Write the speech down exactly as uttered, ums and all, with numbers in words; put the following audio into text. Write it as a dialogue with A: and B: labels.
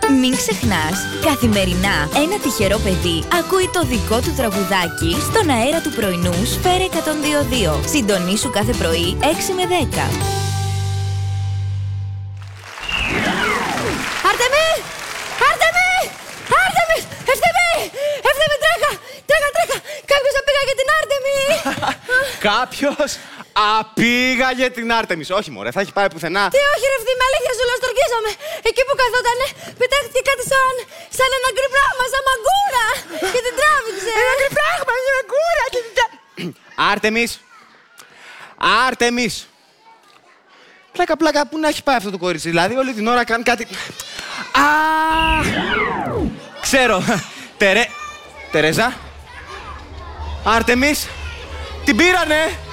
A: Μην ξεχνάς, καθημερινά ένα τυχερό παιδί ακούει το δικό του τραγουδάκι στον αέρα του πρωινού Σφαίρα εκατόν δύο κόμμα δύο. Συντονίσου κάθε πρωί έξι με δέκα.
B: Άρτεμι! Άρτεμι! Άρτεμι! Ευθύμη! Ευθύμη, τρέχα! Τρέχα, τρέχα! Κάποιος απήγαγε την Άρτεμι!
C: Κάποιος απήγαγε την Άρτεμις. Όχι μωρέ, θα έχει πάει πουθενά.
B: Τι όχι ρε Ευθύμη, αλήθεια σου λέω, στορκίζομαι. Εκεί που καθότανε, πετάχτηκε κάτι σαν, σαν ένα γκρι πράγμα, σαν μαγκούρα. Και την τράβηξε.
C: Ένα γκρι πράγμα, σαν μαγκούρα και την τράβηξε. Άρτεμις! Άρτεμις! Πλάκα, πλάκα, πού να έχει πάει αυτό το κορίτσι, δηλαδή όλη την ώρα κάνει κάτι... Α! Ξέρω. Τερέ... Τερέζα. Άρτεμις. Την πήρανε.